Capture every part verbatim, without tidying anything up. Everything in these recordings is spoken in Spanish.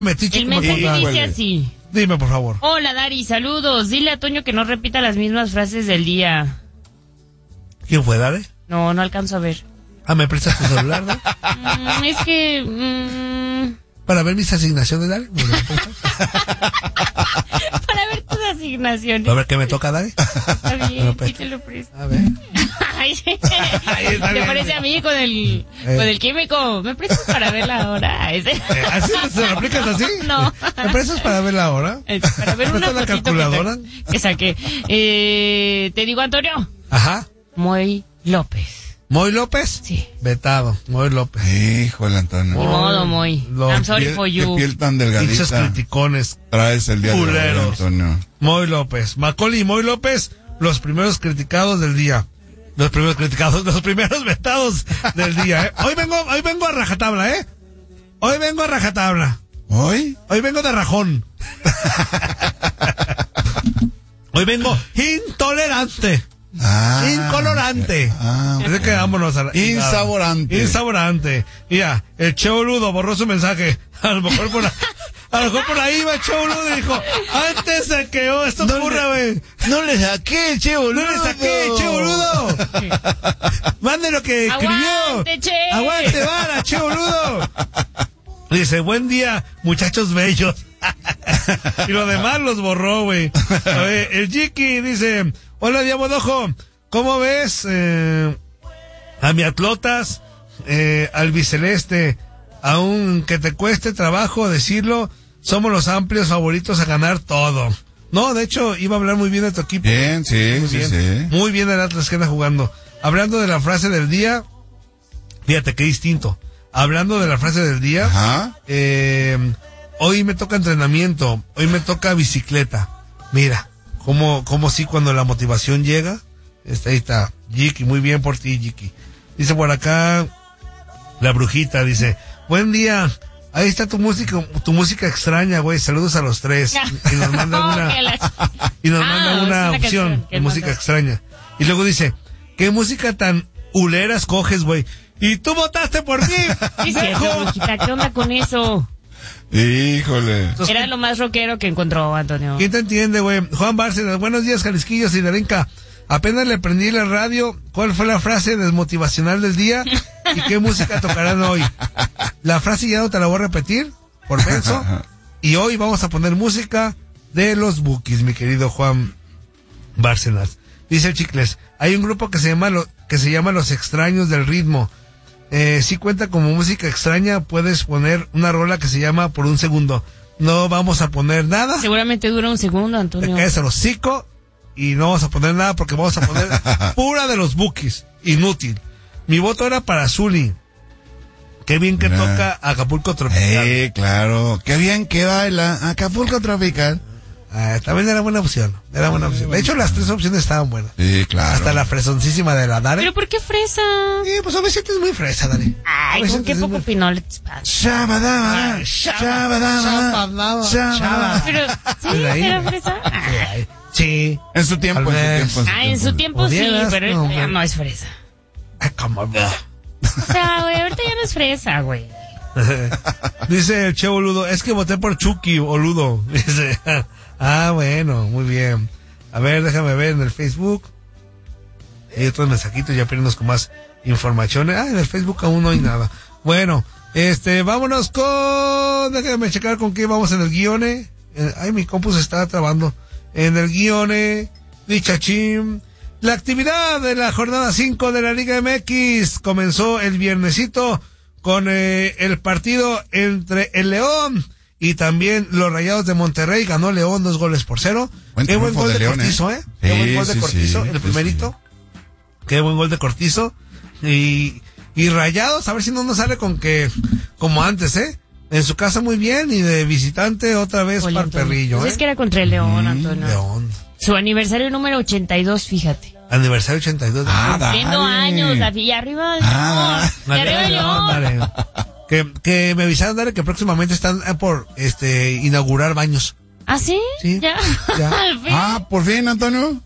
Metiche El como mensaje total. dice así. Dime, por favor. Hola, Dari, saludos. Dile a Toño que no repita las mismas frases del día. ¿Quién fue, Dale? No, no alcanzo a ver. Ah, ¿me prestas tu celular, no? Mm, es que... Mm, Para ver mis asignaciones, Dale. para ver tus asignaciones. A ver qué me toca, Dale. Está bien, Bueno, pues. sí te lo presto. A ver. Ay, sí. Ahí está Te bien. parece a mí con el, Eh. con el químico. ¿Me prestas para ver la hora? Ese. Eh, ¿Así se lo aplicas así? No. ¿Me prestas para ver la hora? Es para ver ¿Me una prestas la fotito que calculadora? sa- que saqué. Eh, te digo, Antonio. Ajá. Moy López. ¿Moy López? Sí. Vetado. Moy López. Híjole, Ni Antonio. modo, Moy. Los I'm sorry Piel- for qué you. piel tan Pinches delgadita criticones. traes el día de hoy, Culeros. Antonio. Moy López. Macaulay y Moy López, los primeros criticados del día. Los primeros criticados, los primeros vetados del día, ¿eh? Hoy vengo, hoy vengo a rajatabla, ¿eh? Hoy vengo a rajatabla. ¿Hoy? Hoy vengo de rajón. Hoy vengo intolerante. Ah, Incolorante. Ah, Así que vámonos a la... Insaborante. Insaborante. Mira, el Che Boludo borró su mensaje. A lo mejor por, la- a lo mejor por ahí va Che Boludo y dijo, antes de que oh, esto No ocurra, güey. No le saqué, che, boludo. No le saqué, Che Boludo. Mande lo que escribió. Aguante, Che. Aguante, vara, Che Boludo. Dice, buen día, muchachos bellos. Y lo demás los borró, güey. A ver, el Jiki dice, hola, Diamodojo, ¿cómo ves eh, a mi Atlotas, eh, albiceleste? Aunque te cueste trabajo decirlo, somos los amplios favoritos a ganar todo. No, de hecho, iba a hablar muy bien de tu equipo. Bien, sí, Muy sí, bien. sí. Muy bien el Atlas que anda jugando. Hablando de la frase del día, fíjate qué distinto. Hablando de la frase del día, Ajá. eh, hoy me toca entrenamiento, hoy me toca bicicleta. Mira, como, como si cuando la motivación llega, está, ahí está, Jiki, muy bien por ti, Jiki. Dice por acá, la brujita, dice, buen día, ahí está tu música, tu música extraña, güey, saludos a los tres. Y nos manda No, una, que la- y nos Ah, manda es una una opción canción que de música manda. extraña. Y luego dice, ¿qué música tan ulera escoges, güey? Y tú votaste por mí. Sí, cierto, viejo. brujita, ¿qué onda con eso? Híjole. Entonces, Era lo más rockero que encontró, Antonio. ¿quién te entiende, güey? Juan Bárcenas, buenos días, Jalisquillos y Darinka. Apenas le prendí la radio. ¿Cuál fue la frase desmotivacional del día? ¿Y qué música tocarán hoy? La frase ya no te la voy a repetir, por penso. Y hoy vamos a poner música de los Bukis, mi querido Juan Bárcenas. Dice el Chicles, hay un grupo que se llama lo, que se llama Los Extraños del Ritmo. Eh, si cuenta como música extraña, puedes poner una rola que se llama Por un Segundo. No vamos a poner nada. Seguramente dura un segundo, Te Antonio. caes al hocico y no vamos a poner nada porque vamos a poner pura de los Bukis. Inútil. Mi voto era para Zuli. Qué bien que Mira. toca Acapulco Tropical. Eh, claro. Qué bien que baila Acapulco Tropical. Ah, también era buena opción. Era buena opción. De hecho, las tres opciones estaban buenas. Sí, claro. Hasta la fresoncísima de la Dare. ¿Pero por qué fresa? Sí, pues a veces es muy fresa, Dare. Ay, A veces con qué es poco muy- pinole te pasa. Shabadaba, Ay, shabadaba, shabadaba, shabadaba. Pero, ¿sí? De ahí, ¿Era güey. fresa? Ay, sí. En su tiempo, en su Tal vez. tiempo. Ah, en su tiempo sí, Pudieras, pero no, ahorita ya hombre. no es fresa. Ay, cómo no. O sea, güey, ahorita ya no es fresa, güey. Dice el Che Boludo, es que voté por Chucky, boludo. Dice, ah, bueno, muy bien. A ver, déjame ver en el Facebook. Hay otros mensajitos ya perdidos con más informaciones. Ah, en el Facebook aún no hay nada. Bueno, este, vámonos con, déjame checar con qué vamos en el guione. Eh, Ay, mi compu se está trabando. En el guione, dichachín. La actividad de la jornada cinco de la Liga M X comenzó el viernesito con eh, el partido entre el León y también los Rayados de Monterrey. Ganó León dos goles por cero. Buen Qué buen triunfo gol de de, León, Cortizo, ¿eh? ¿eh? Qué Sí, buen gol de sí, Cortizo, sí, el sí, primerito. Qué buen gol de Cortizo. Y, y Rayados, a ver si no nos sale con que, como antes, ¿eh? En su casa muy bien y de visitante otra vez Oye, para el Antonio, perrillo, pues ¿eh? es que era contra el León, Antonio. León. Su aniversario número ochenta y dos, fíjate. Aniversario ochenta y dos. Ah, dale. Cumpliendo años, la- y arriba el Ah, León. Y arriba el León. Dale. Que, que me avisaron, dale, que próximamente están eh, por este inaugurar baños. ¿Ah, sí? Sí, Ya. ya. Al fin. Ah, por fin, Antonio.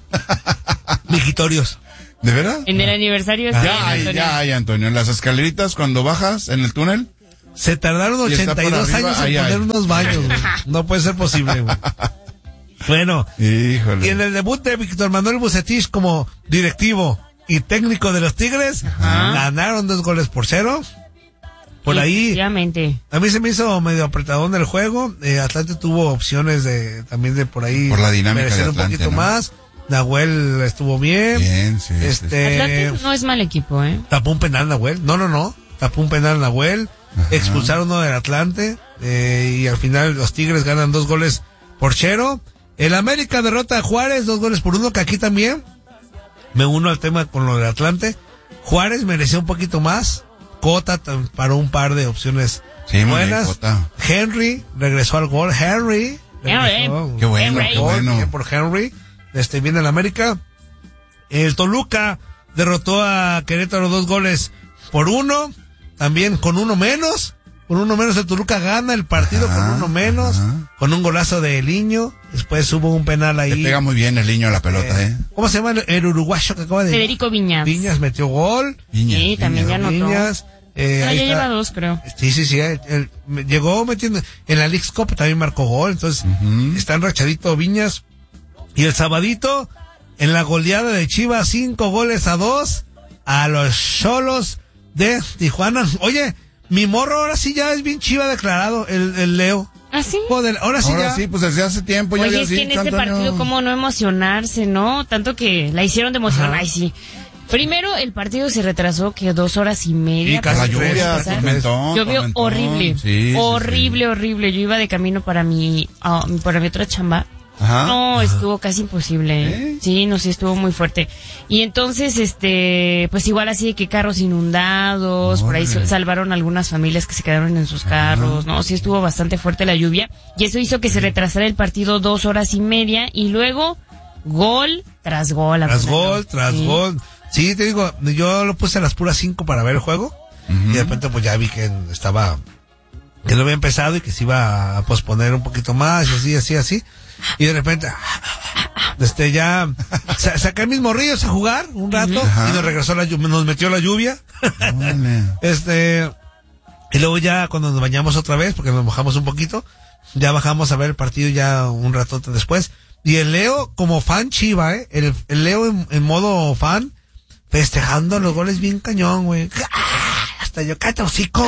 Mijitorios. ¿De verdad? En el aniversario sí, Ya hay, Antonio. ya hay, Antonio. En las escaleritas, cuando bajas en el túnel, Se tardaron Y está ochenta y dos por arriba, años en ay, poner ay. unos baños, güey. No puede ser posible, güey. Bueno, Híjole. y en el debut de Víctor Manuel Bucetich como directivo y técnico de los Tigres, Ajá. ganaron dos goles por cero. Por ahí, Efectivamente. a mí se me hizo medio apretadón el juego. Eh, Atlante tuvo opciones de también de por ahí Por la dinámica merecer de un Atlante, poquito ¿no? más. Nahuel estuvo bien. Bien, sí. sí, este Atlante no es mal equipo, ¿eh? tapó un penal Nahuel. No, no, no. Tapó un penal Nahuel. Ajá. Expulsaron uno del Atlante. Eh, y al final los Tigres ganan dos goles por cero. El América derrota a Juárez, dos goles por uno, que aquí también me uno al tema con lo del Atlante. Juárez mereció un poquito más. Cota tam- paró un par de opciones Sí, muy bien, buenas. Cota. Henry regresó al gol. Henry. regresó. Qué bueno, Henry. qué bueno. Bien por Henry. Este viene el América. El Toluca derrotó a Querétaro dos goles por uno. También con uno menos. Con uno menos el Toluca gana el partido Ajá, con uno menos. ajá. Con un golazo de Eliño. Después hubo un penal ahí. Le pega muy bien el niño a la pelota, ¿eh? ¿Cómo se llama el, el uruguayo que acaba de Federico Viñas. Viñas metió gol. Viñas, Sí, también Viñas. ya anotó. Viñas. Eh, Ah, ahí ya está. lleva dos, creo. Sí, sí, sí. él- él me- llegó metiendo. En la Leagues Cup también marcó gol. Entonces, Ujú. está enrachadito Viñas. Y el sabadito, en la goleada de Chivas, cinco goles a dos a los Xolos de Tijuana. Oye, mi morro ahora sí ya es bien Chiva declarado, el, el Leo. ¿Ah, sí? Joder, ahora sí Ahora ya. sí, pues desde hace tiempo ya Oye, había es que en dicho, este Antonio. partido, ¿cómo no emocionarse, no? Tanto que la hicieron de emoción. Ajá. Ay, sí. Primero, el partido se retrasó, que dos horas y media. Y casi para La tres, lluvia, empezar. tormentón, Llovió tormentón. horrible. Sí, sí, horrible, horrible. Yo iba de camino para mi, ah, para mi otra chamba. sí. Ajá. No, estuvo casi imposible. ¿eh? ¿Eh? Sí, no, sí, estuvo muy fuerte. Y entonces, este, pues igual así de que carros inundados, por ahí Órale. salvaron algunas familias que se quedaron en sus carros, ¿no? Sí, estuvo bastante fuerte la lluvia. Y eso hizo que se retrasara el partido dos horas y media y luego gol tras gol. Tras Antonio. gol, tras Sí. gol. Sí, te digo, yo lo puse a las puras cinco para ver el juego. Y de repente pues ya vi que estaba, que no había empezado y que se iba a posponer un poquito más, y así, así, así. Y de repente, este ya, sa- saqué mis morrillos a jugar un rato Ajá. y nos regresó la lluvia, nos metió la lluvia. Órale. Este, y luego ya cuando nos bañamos otra vez, porque nos mojamos un poquito, ya bajamos a ver el partido ya un ratote después. Y el Leo, como fan chiva, eh, el, el Leo en, en modo fan, festejando los goles bien cañón, güey. ¡Ah! Hasta yo, cállate, hocico.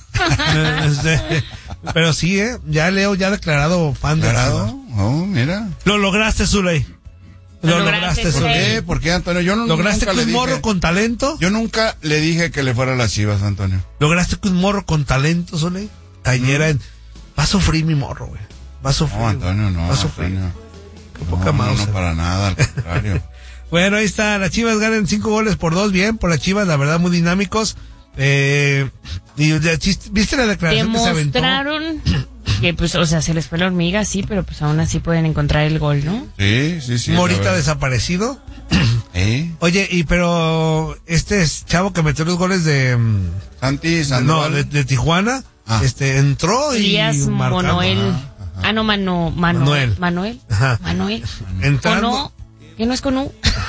Este, pero sí, eh, ya Leo ya declarado fan de ¿Declarado? Chivas. Oh, mira. Lo lograste, Zuley. Lo Lo lograste, lograste, ¿Por Zuley. Zuley. qué? ¿Por qué, Antonio? Yo no, Lograste nunca que le un dije. morro con talento. Yo nunca le dije que le fuera a las Chivas, Antonio. Lograste que un morro con talento, Zuley, cayera en... Va a sufrir mi morro, güey. Va a sufrir. No, Antonio, no. Va a sufrir. Antonio. Qué poca no, no, mouse. no, para nada, al contrario. Bueno, ahí está. Las Chivas ganan cinco goles por dos. Bien, por las Chivas, la verdad, muy dinámicos. Eh, y ya, chis- ¿viste la declaración que se aventó? Demostraron que, pues, o sea, se les fue la hormiga, sí, pero pues aún así pueden encontrar el gol, ¿no? Sí, sí, sí. la Morita verdad. desaparecido. ¿Eh? Oye, y pero este es chavo que metió los goles de... mm, Santi, no, Sandoval. de, de Tijuana, Ah. este, entró y Elías marcando. Monoel. Ajá, Ah, no, Mano, Mano, Manuel. Manuel. Ajá. Manuel. Entrando. ¿O no? ¿Que no es con U?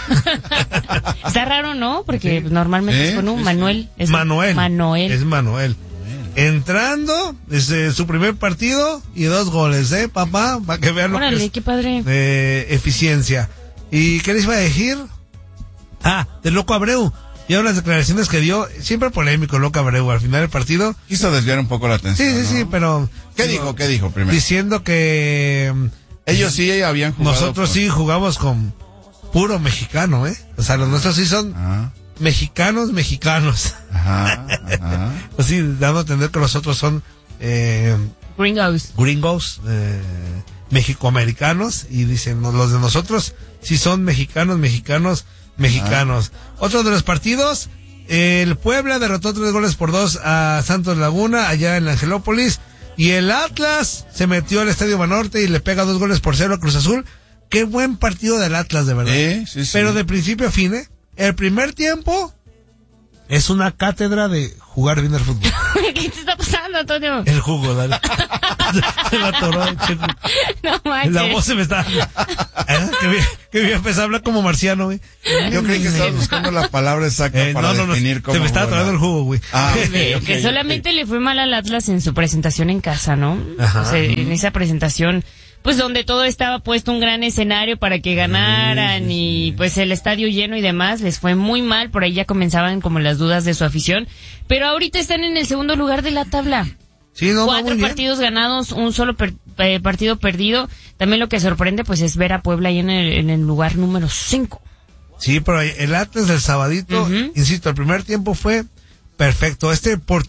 Está raro, ¿no? Porque Sí. normalmente Sí, es con U. sí, sí. Manuel. Es Manuel. Manuel. Es Manuel. Entrando, desde su primer partido y dos goles, ¿eh, papá? Para que vean lo que Órale, es qué padre. eh, eficiencia. ¿Y qué les iba a decir? Ah, del Loco Abreu. Y ahora las declaraciones que dio, siempre polémico Loco Abreu al final del partido. Quiso desviar un poco la Sí, atención. sí, ¿no? sí, pero... ¿Qué dijo? ¿Qué dijo primero? Diciendo que mm, Ellos sí habían jugado. nosotros con- sí jugamos con puro mexicano, ¿eh? O sea, los nuestros sí son Ajá, mexicanos, mexicanos. ajá, ajá. Pues sí, dando a entender que los otros son eh, Gringos. gringos, eh, mexicoamericanos, y dicen, no, los de nosotros sí son mexicanos, mexicanos, mexicanos. Otro de los partidos, el Puebla derrotó tres goles por dos a Santos Laguna, allá en Angelópolis, y el Atlas se metió al Estadio Banorte y le pega dos goles por cero a Cruz Azul. Qué buen partido del Atlas, de verdad. Sí, sí, sí. Pero de principio a fin, ¿eh? El primer tiempo, Es una cátedra de jugar bien al fútbol. ¿Qué te está pasando, Antonio? El jugo, dale. Se la atoró, chico. No manches. La voz se me está... ¿Eh? Que bien, que bien empezó a hablar como marciano, güey. Yo creí que estabas buscando la palabra exacta Eh, para no, no, no, definir cómo se me está juega. atorando el jugo, güey. Ah, Que, ok, ok, que ok. solamente le fue mal al Atlas en su presentación en casa, ¿no? Ajá. O sea, en esa presentación, pues donde todo estaba puesto un gran escenario para que ganaran y pues el estadio lleno y demás, les fue muy mal, por ahí ya comenzaban como las dudas de su afición, pero ahorita están en el segundo lugar de la tabla. Sí, no, va Cuatro muy bien. partidos ganados, un solo per- eh, partido perdido. También lo que sorprende pues es ver a Puebla ahí en el, en el lugar número cinco. Sí, pero el Atlas del sabadito, Ujú. insisto, el primer tiempo fue perfecto. Este por